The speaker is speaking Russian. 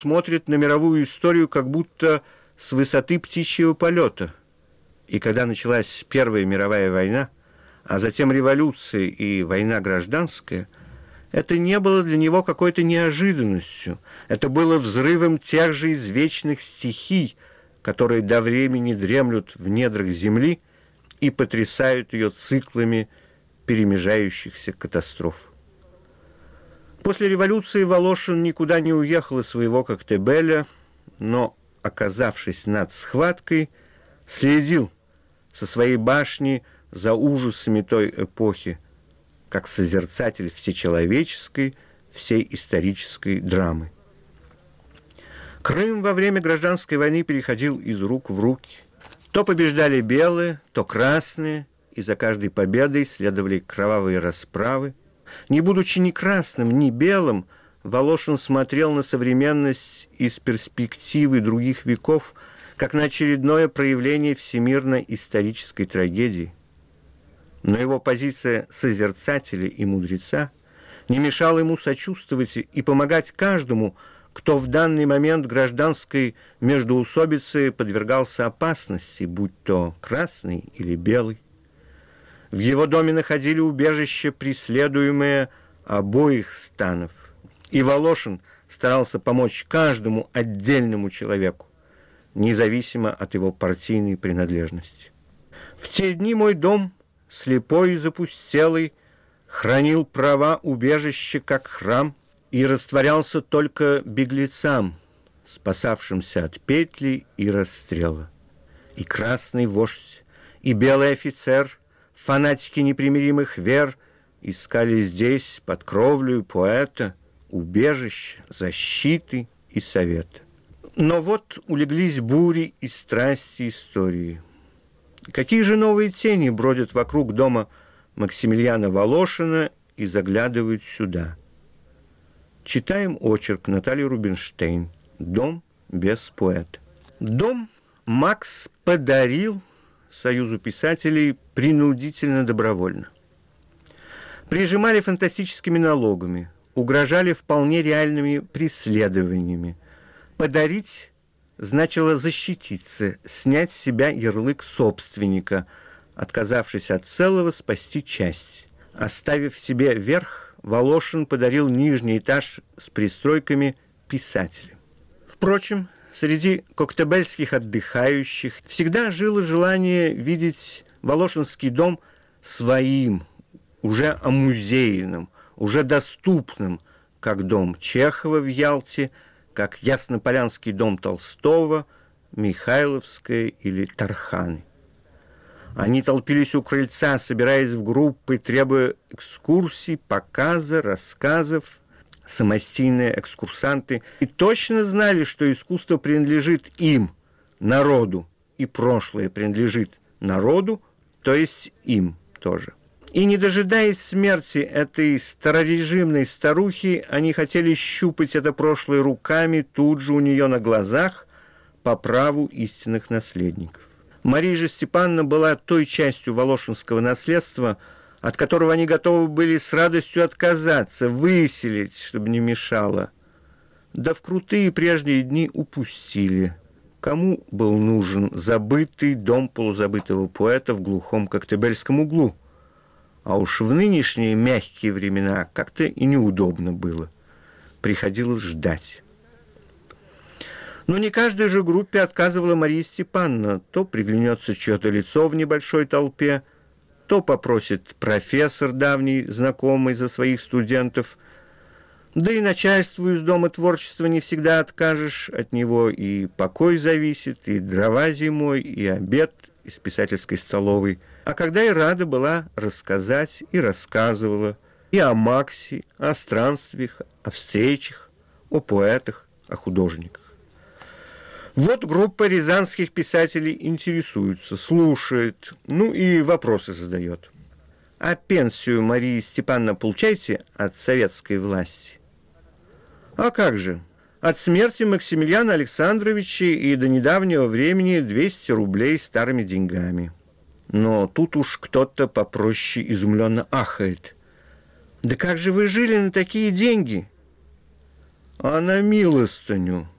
смотрит на мировую историю как будто с высоты птичьего полета. И когда началась Первая мировая война, а затем революция и война гражданская, это не было для него какой-то неожиданностью. Это было взрывом тех же извечных стихий, которые до времени дремлют в недрах земли и потрясают ее циклами перемежающихся катастроф. После революции Волошин никуда не уехал из своего Коктебеля, но, оказавшись над схваткой, следил со своей башни за ужасами той эпохи, как созерцатель всечеловеческой, всей исторической драмы. Крым во время гражданской войны переходил из рук в руки. То побеждали белые, то красные, и за каждой победой следовали кровавые расправы. Не будучи ни красным, ни белым, Волошин смотрел на современность из перспективы других веков, как на очередное проявление всемирно-исторической трагедии. Но его позиция созерцателя и мудреца не мешала ему сочувствовать и помогать каждому, кто в данный момент гражданской междоусобицы подвергался опасности, будь то красный или белый. В его доме находили убежище преследуемые обоих станов, и Волошин старался помочь каждому отдельному человеку, независимо от его партийной принадлежности. В те дни мой дом, слепой и запустелый, хранил права убежища как храм и растворялся только беглецам, спасавшимся от петли и расстрела. И красный вождь, и белый офицер, фанатики непримиримых вер, искали здесь, под кровлею поэта, убежища, защиты и совета. Но вот улеглись бури и страсти истории. Какие же новые тени бродят вокруг дома Максимилиана Волошина и заглядывают сюда? Читаем очерк Натальи Рубинштейн «Дом без поэта». Дом Макс подарил Союзу писателей принудительно-добровольно. Прижимали фантастическими налогами, угрожали вполне реальными преследованиями. Подарить значило защититься, снять с себя ярлык собственника, отказавшись от целого, спасти часть. Оставив себе верх, Волошин подарил нижний этаж с пристройками писателям. Впрочем, среди коктебельских отдыхающих всегда жило желание видеть Волошинский дом своим, уже омузеянным, уже доступным, как дом Чехова в Ялте, как Яснополянский дом Толстого, Михайловская или Тарханы. Они толпились у крыльца, собираясь в группы, требуя экскурсий, показа, рассказов. Самостийные экскурсанты и точно знали, что искусство принадлежит им, народу, и прошлое принадлежит народу, то есть им тоже. И, не дожидаясь смерти этой старорежимной старухи, они хотели щупать это прошлое руками тут же у нее на глазах по праву истинных наследников. Мария же Степановна была той частью волошинского наследства, от которого они готовы были с радостью отказаться, выселить, чтобы не мешало. Да в крутые прежние дни упустили. Кому был нужен забытый дом полузабытого поэта в глухом Коктебельском углу? А уж в нынешние мягкие времена как-то и неудобно было. Приходилось ждать. Но не каждой же группе отказывала Мария Степановна. То приглянется чье-то лицо в небольшой толпе, то попросит профессор, давний знакомый, за своих студентов. Да и начальству из Дома творчества не всегда откажешь, от него и покой зависит, и дрова зимой, и обед из писательской столовой. А когда и рада была рассказать, и рассказывала, и о Максе, о странствиях, о встречах, о поэтах, о художниках. Вот группа рязанских писателей интересуется, слушает, ну и вопросы задает. А пенсию, Мария Степановна, получаете от советской власти? А как же? От смерти Максимилиана Александровича и до недавнего времени 200 рублей старыми деньгами. Но тут уж кто-то попроще изумленно ахает. Да как же вы жили на такие деньги? а на милостыню